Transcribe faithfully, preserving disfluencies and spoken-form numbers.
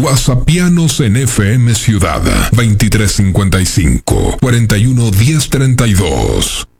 WhatsAppianos en F M Ciudad veintitrés cincuenta y cinco, cuarenta y uno diez treinta y dos.